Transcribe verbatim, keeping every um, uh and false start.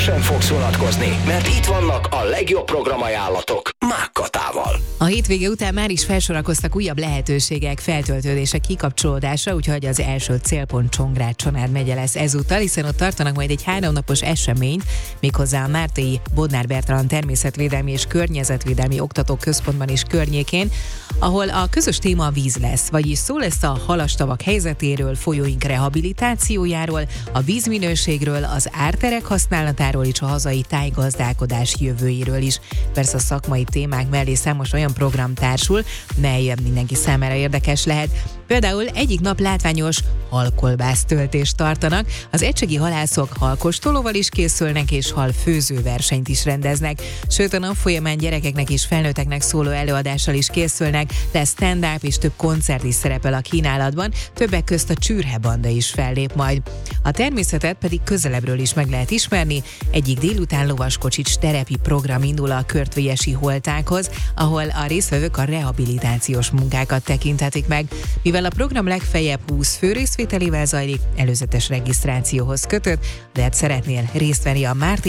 sem fogsz unatkozni, mert itt vannak a legjobb programajánlatok Mákkatával. A hétvége után már is felsorakoztak újabb lehetőségek, feltöltődések kikapcsolódása, úgyhogy az első célpont Csongrád-Csanád megye lesz ezúttal, hiszen ott tartanak majd egy háromnapos eseményt, méghozzá a Mártai Bodnár Bertalan Természetvédelmi és Környezetvédelmi Oktatóközpontban és környékén, ahol a közös téma a víz lesz, vagyis szó lesz a halastavak helyzetéről, folyóink rehabilitációjáról, a vízminőségről, az árterek használatáról és a hazai tájgazdálkodás jövőjéről is. Persze a szakmai témák mellé számos olyan program társul, mely mindenki számára érdekes lehet. Például egyik nap látványos halkolbász töltést tartanak, az egysegi halászok halkostolóval is készülnek és halfőző versenyt is rendeznek, sőt a nap folyamán gyerekeknek és felnőtteknek szóló előadással is készülnek, lesz stand-up és több koncert is szerepel a kínálatban, többek közt a Csürhe Banda is fellép majd. A természetet pedig közelebbről is meg lehet ismerni, egyik délután lovaskocsics terepi program indul a Körtvélyesi Holtákhoz, ahol a résztvevők a rehabilitációs munkákat tekinthetik meg. Mivel a program legfeljebb húsz fő részvételével zajlik, előzetes regisztrációhoz kötött, de hát szeretnél részt venni a Márti